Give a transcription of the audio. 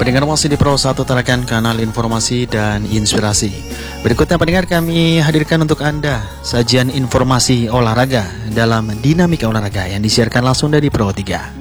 pendengar masih di Pro 1 Tarakan, kanal informasi dan inspirasi. Berikutnya pendengar, kami hadirkan untuk Anda sajian informasi olahraga dalam Dinamika Olahraga yang disiarkan langsung dari Pro 3.